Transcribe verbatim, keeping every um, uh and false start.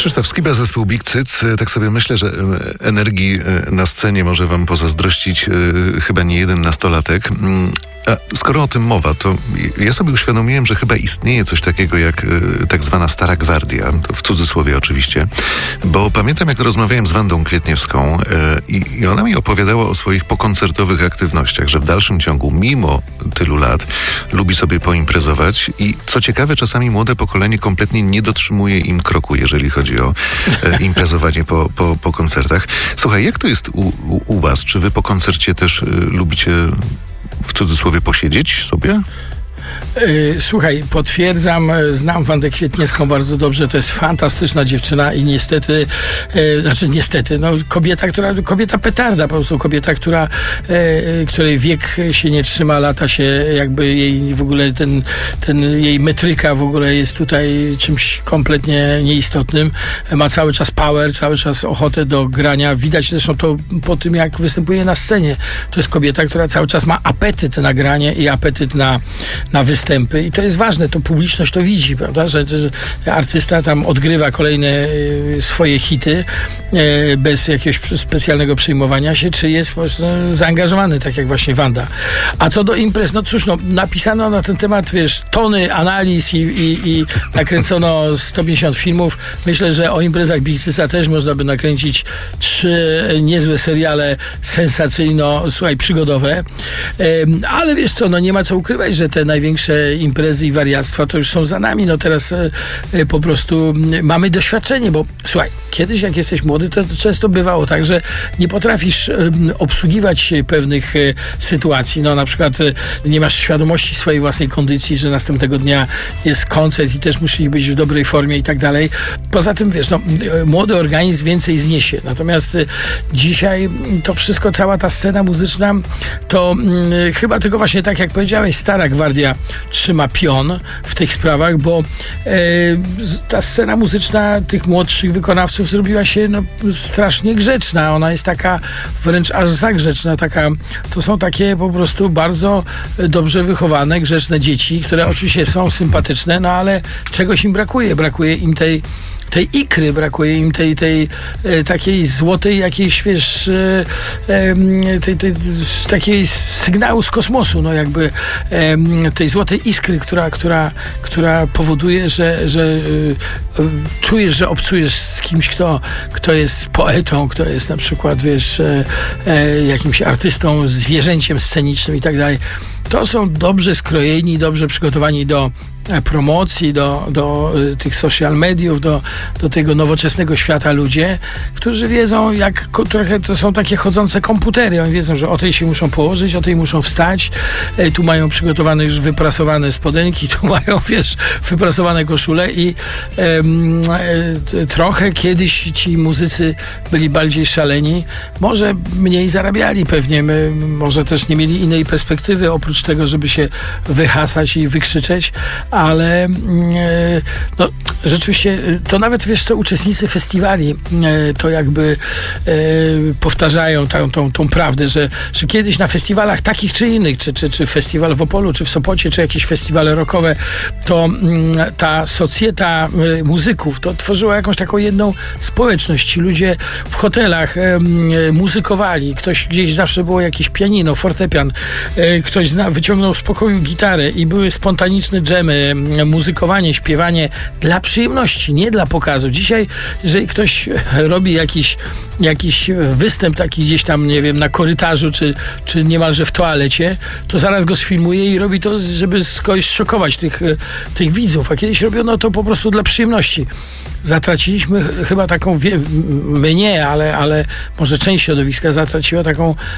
Krzysztof Skiba, zespół Big Cyc. Tak sobie myślę, że energii na scenie może wam pozazdrościć chyba nie jeden nastolatek. A skoro o tym mowa, to ja sobie uświadomiłem, że chyba istnieje coś takiego jak tak zwana Stara Gwardia, to w cudzysłowie oczywiście, bo pamiętam, jak rozmawiałem z Wandą Kwietniewską i, i ona mi opowiadała o swoich pokoncertowych aktywnościach, że w dalszym ciągu, mimo tylu lat, lubi sobie poimprezować i co ciekawe, czasami młode pokolenie kompletnie nie dotrzymuje im kroku, jeżeli chodzi o e, imprezowanie po, po, po koncertach. Słuchaj, jak to jest u, u, u was? Czy wy po koncercie też e, lubicie w cudzysłowie posiedzieć sobie? Słuchaj, potwierdzam, znam Wandę Kwietniewską bardzo dobrze, to jest fantastyczna dziewczyna i niestety, e, znaczy niestety, no kobieta, która, kobieta petarda, po prostu kobieta, która, e, której wiek się nie trzyma, lata się jakby jej w ogóle ten, ten jej metryka w ogóle jest tutaj czymś kompletnie nieistotnym, ma cały czas power, cały czas ochotę do grania, widać zresztą to po tym, jak występuje na scenie, to jest kobieta, która cały czas ma apetyt na granie i apetyt na, na występy i to jest ważne, to publiczność to widzi, prawda, że, że artysta tam odgrywa kolejne y, swoje hity y, bez jakiegoś specjalnego przejmowania się, czy jest po prostu zaangażowany, tak jak właśnie Wanda. A co do imprez, no cóż, no, napisano na ten temat, wiesz, tony analiz i, i, i nakręcono sto pięćdziesiąt filmów. Myślę, że o imprezach Big Cyca też można by nakręcić trzy niezłe seriale sensacyjno, słuchaj, przygodowe. Y, ale wiesz co, no nie ma co ukrywać, że te największe imprezy i wariactwa to już są za nami. No teraz e, e, po prostu mamy doświadczenie, bo słuchaj, kiedyś jak jesteś młody, to często bywało tak, że nie potrafisz e, obsługiwać pewnych e, sytuacji. No na przykład e, nie masz świadomości swojej własnej kondycji, że następnego dnia jest koncert i też musisz być w dobrej formie i tak dalej. Poza tym, wiesz, no, e, młody organizm więcej zniesie. Natomiast e, dzisiaj to wszystko, cała ta scena muzyczna, to e, chyba tylko właśnie tak jak powiedziałeś, Stara Gwardia trzyma pion w tych sprawach, bo e, ta scena muzyczna tych młodszych wykonawców zrobiła się no, strasznie grzeczna. Ona jest taka wręcz aż za grzeczna. Taka, to są takie po prostu bardzo dobrze wychowane, grzeczne dzieci, które oczywiście są sympatyczne, no ale czegoś im brakuje. Brakuje im tej tej ikry, brakuje im tej, tej e, takiej złotej jakiejś, wiesz, e, e, tej, tej, takiej sygnału z kosmosu, no jakby e, tej złotej iskry, która, która, która powoduje, że, że e, czujesz, że obcujesz z kimś, kto, kto jest poetą, kto jest na przykład, wiesz, e, e, jakimś artystą, zwierzęciem scenicznym i tak dalej. To są dobrze skrojeni, dobrze przygotowani do promocji, do, do tych social mediów, do, do tego nowoczesnego świata ludzie, którzy wiedzą, jak trochę to są takie chodzące komputery. Oni wiedzą, że o tej się muszą położyć, o tej muszą wstać. E, tu mają przygotowane już wyprasowane spodenki, tu mają, wiesz, wyprasowane koszule i e, e, trochę kiedyś ci muzycy byli bardziej szaleni. Może mniej zarabiali pewnie, my, może też nie mieli innej perspektywy, oprócz tego, żeby się wyhasać i wykrzyczeć, ale no, rzeczywiście to nawet, wiesz co, uczestnicy festiwali to jakby e, powtarzają tą, tą, tą prawdę, że, że kiedyś na festiwalach takich czy innych, czy, czy, czy festiwal w Opolu, czy w Sopocie, czy jakieś festiwale rockowe, to m, ta socjeta e, muzyków to tworzyła jakąś taką jedną społeczność. Ci ludzie w hotelach e, muzykowali, ktoś gdzieś zawsze było jakieś pianino, fortepian, e, ktoś zna, wyciągnął z pokoju gitarę i były spontaniczne dżemy, muzykowanie, śpiewanie dla przyjemności, nie dla pokazu. Dzisiaj, jeżeli ktoś robi jakiś, jakiś występ taki gdzieś tam, nie wiem, na korytarzu, czy, czy niemalże w toalecie, to zaraz go sfilmuje i robi to, żeby kogoś szokować tych, tych widzów. A kiedyś robiono to po prostu dla przyjemności. Zatraciliśmy chyba taką, my nie, ale, ale może część środowiska zatraciła taką